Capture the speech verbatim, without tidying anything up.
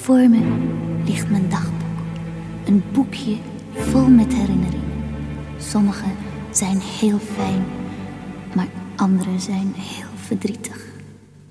Voor me ligt mijn dagboek. Een boekje vol met herinneringen. Sommige zijn heel fijn, maar andere zijn heel verdrietig.